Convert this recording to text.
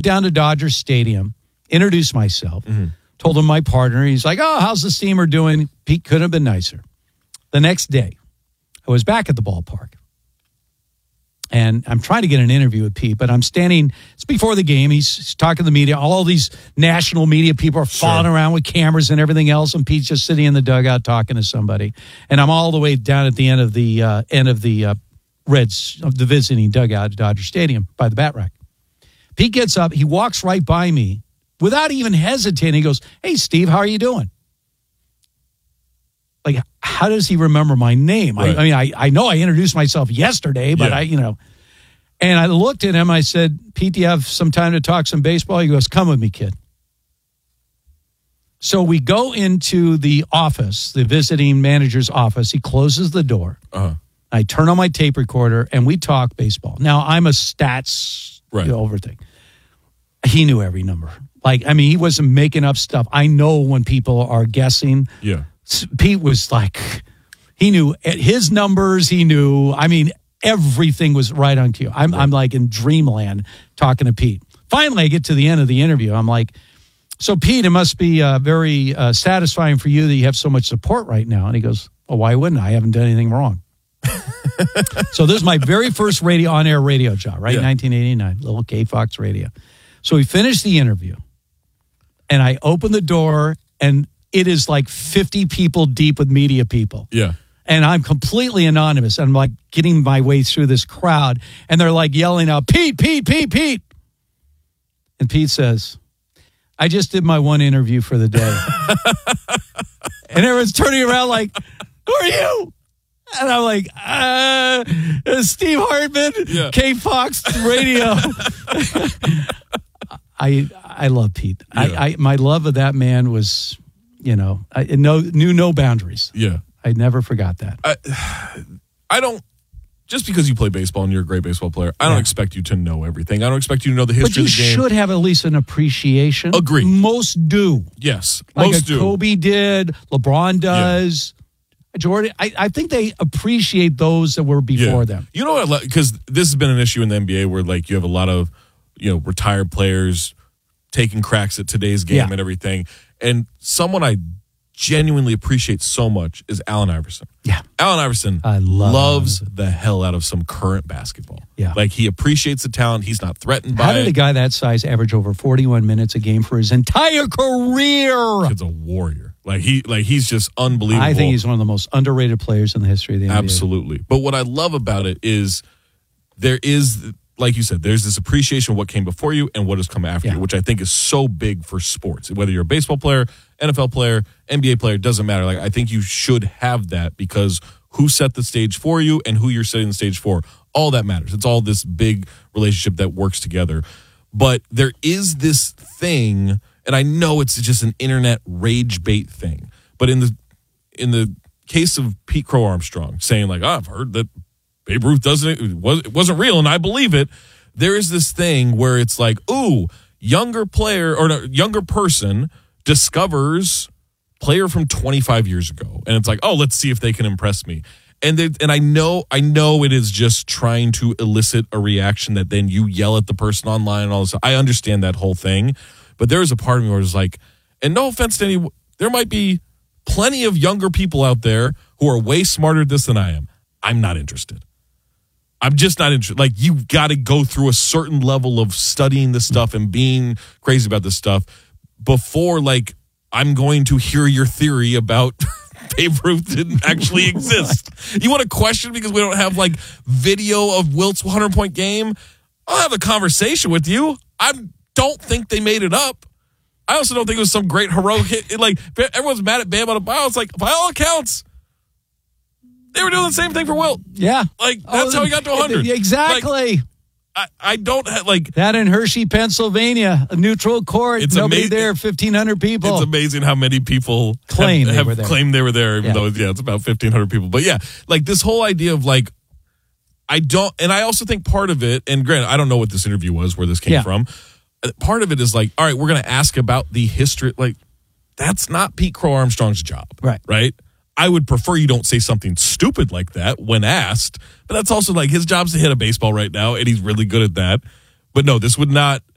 down to Dodger Stadium, introduced myself, told him my partner. He's like, oh, how's the Steamer doing? Pete couldn't have been nicer. The next day, I was back at the ballpark. And I'm trying to get an interview with Pete, but I'm standing, it's before the game. He's talking to the media. All these national media people are following around with cameras and everything else. And Pete's just sitting in the dugout talking to somebody. And I'm all the way down at the end of the Reds, of the visiting dugout at Dodger Stadium by the bat rack. Pete gets up. He walks right by me without even hesitating. He goes, hey, Steve, how are you doing? Like, how does he remember my name? Right. I know I introduced myself yesterday, but and I looked at him. I said, Pete, do you have some time to talk some baseball? He goes, come with me, kid. So we go into the office, the visiting manager's office. He closes the door. I turn on my tape recorder, and we talk baseball. Now, I'm a stats over thing. He knew every number. He wasn't making up stuff. I know when people are guessing. Yeah. Pete was like, he knew his numbers. He knew, everything was right on cue. I'm like in dreamland talking to Pete. Finally, I get to the end of the interview. I'm like, so Pete, it must be very satisfying for you that you have so much support right now. And he goes, well, why wouldn't I? I haven't done anything wrong. So this is my very first on-air radio job, right? 1989, little K-Fox radio. So we finished the interview, and I opened the door, and it is like 50 people deep with media people. Yeah. And I'm completely anonymous. I'm like getting my way through this crowd. And they're like yelling out, Pete, Pete, Pete, Pete. And Pete says, I just did my one interview for the day. And everyone's turning around like, who are you? And I'm like, Steve Hartman, K-Fox Radio. I love Pete. Yeah. My love of that man was... knew no boundaries. Yeah. I never forgot that. I don't, just because you play baseball and you're a great baseball player, I don't expect you to know everything. I don't expect you to know the history of the game. But you should have at least an appreciation. Agreed. Most do. Yes. Most do. Kobe did, LeBron does, Jordan. I think they appreciate those that were before them. You know what? Because this has been an issue in the NBA where you have a lot of, retired players taking cracks at today's game and everything. And someone I genuinely appreciate so much is Allen Iverson. Yeah. Allen Iverson loves the hell out of some current basketball. Yeah. He appreciates the talent. He's not threatened by it. How did a guy that size average over 41 minutes a game for his entire career? He's a warrior. He's just unbelievable. I think he's one of the most underrated players in the history of the NBA. Absolutely. But what I love about it is there is... like you said, there's this appreciation of what came before you and what has come after you, which I think is so big for sports. Whether you're a baseball player, NFL player, NBA player, doesn't matter. I think you should have that because who set the stage for you and who you're setting the stage for, all that matters. It's all this big relationship that works together. But there is this thing, and I know it's just an internet rage bait thing, but in the case of Pete Crow Armstrong saying I've heard that Babe Ruth it wasn't real, and I believe it. There is this thing where it's younger player or younger person discovers player from 25 years ago, and it's let's see if they can impress me. And I know it is just trying to elicit a reaction that then you yell at the person online and all this. I understand that whole thing, but there is a part of me where it's and no offense to any, there might be plenty of younger people out there who are way smarter at this than I am. I'm not interested. I'm just not interested. You've got to go through a certain level of studying this stuff and being crazy about this stuff before, I'm going to hear your theory about Babe Ruth didn't actually exist. You want to question because we don't have, video of Wilt's 100-point game? I'll have a conversation with you. I don't think they made it up. I also don't think it was some great heroic hit. Everyone's mad at Bam on a ball. It's by all accounts, they were doing the same thing for Wilt. Yeah. That's how he got to 100. Exactly. I don't have, that in Hershey, Pennsylvania, a neutral court, nobody there, 1,500 people. It's amazing how many people claimed they were there, even though, it's about 1,500 people. But, this whole idea of, I don't, and I also think part of it, and granted, I don't know what this interview was, where this came from. Part of it is, all right, we're going to ask about the history. That's not Pete Crow Armstrong's job. Right? I would prefer you don't say something stupid like that when asked, but that's also his job's to hit a baseball right now, and he's really good at that. But no, this would not